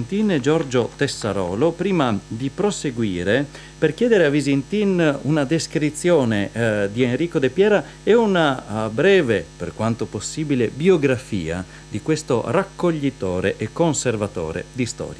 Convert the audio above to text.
Visintin e Giorgio Tessarolo, prima di proseguire, per chiedere a Visintin una descrizione di Enrico De Piera e una breve, per quanto possibile, biografia di questo raccoglitore e conservatore di storia.